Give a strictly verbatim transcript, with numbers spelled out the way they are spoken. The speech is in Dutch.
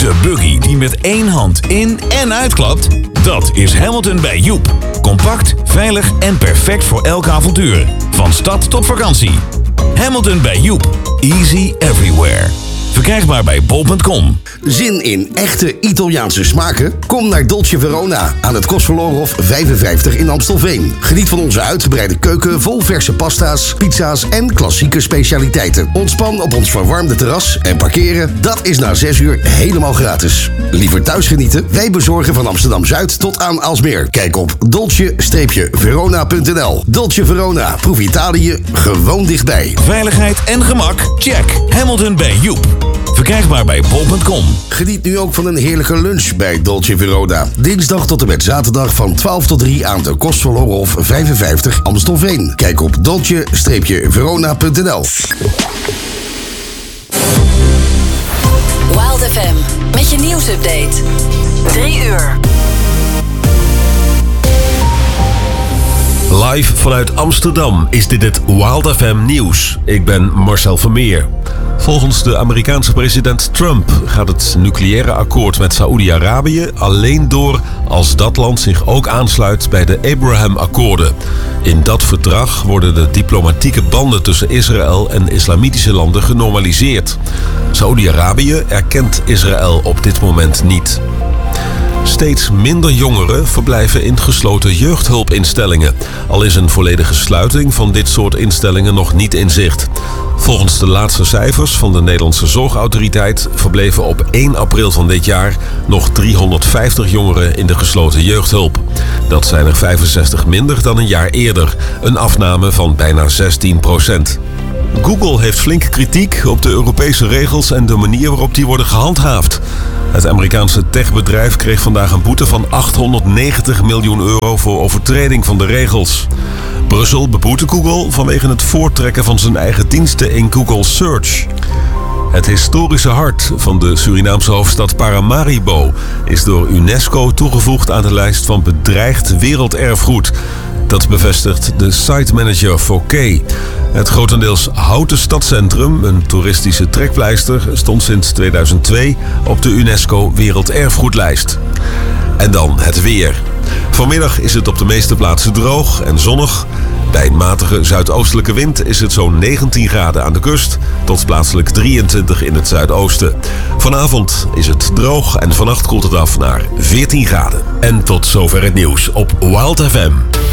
De buggy die met één hand in- en uitklapt? Dat is Hamilton bij Joep. Compact, veilig en perfect voor elk avontuur. Van stad tot vakantie. Hamilton bij Joep. Easy everywhere. Verkrijgbaar bij bol punt com. Zin in echte Italiaanse smaken? Kom naar Dolce Verona aan het Kostverlorenhof vijfenvijftig in Amstelveen. Geniet van onze uitgebreide keuken vol verse pasta's, pizza's en klassieke specialiteiten. Ontspan op ons verwarmde terras en parkeren, dat is na zes uur helemaal gratis. Liever thuis genieten? Wij bezorgen van Amsterdam-Zuid tot aan Aalsmeer. Kijk op dolce verona punt n l. Dolce Verona, proef Italië gewoon dichtbij. Veiligheid en gemak? Check. Hamilton bij Joep. Verkrijgbaar bij bol punt com. Geniet nu ook van een heerlijke lunch bij Dolce Verona. Dinsdag tot en met zaterdag van twaalf tot drie aan de Kostverlorenhof vijfenvijftig Amstelveen. Kijk op dolce verona punt n l. Wild F M met je nieuwsupdate. Drie uur. Live vanuit Amsterdam is dit het Wild F M nieuws. Ik ben Marcel Vermeer. Volgens de Amerikaanse president Trump gaat het nucleaire akkoord met Saoedi-Arabië alleen door als dat land zich ook aansluit bij de Abraham-akkoorden. In dat verdrag worden de diplomatieke banden tussen Israël en islamitische landen genormaliseerd. Saoedi-Arabië erkent Israël op dit moment niet. Steeds minder jongeren verblijven in gesloten jeugdhulpinstellingen. Al is een volledige sluiting van dit soort instellingen nog niet in zicht. Volgens de laatste cijfers van de Nederlandse Zorgautoriteit verbleven op één april van dit jaar nog driehonderdvijftig jongeren in de gesloten jeugdhulp. Dat zijn er vijfenzestig minder dan een jaar eerder, een afname van bijna zestien procent. Google heeft flinke kritiek op de Europese regels en de manier waarop die worden gehandhaafd. Het Amerikaanse techbedrijf kreeg vandaag een boete van achthonderdnegentig miljoen euro voor overtreding van de regels. Brussel beboette Google vanwege het voortrekken van zijn eigen diensten in Google Search. Het historische hart van de Surinaamse hoofdstad Paramaribo is door UNESCO toegevoegd aan de lijst van bedreigd werelderfgoed. Dat bevestigt de site-manager voor Key. Het grotendeels houten stadscentrum, een toeristische trekpleister, stond sinds tweeduizend twee op de UNESCO Werelderfgoedlijst. En dan het weer. Vanmiddag is het op de meeste plaatsen droog en zonnig. Bij een matige zuidoostelijke wind is het zo'n negentien graden aan de kust tot plaatselijk drieëntwintig in het zuidoosten. Vanavond is het droog en vannacht koelt het af naar veertien graden. En tot zover het nieuws op Wild F M.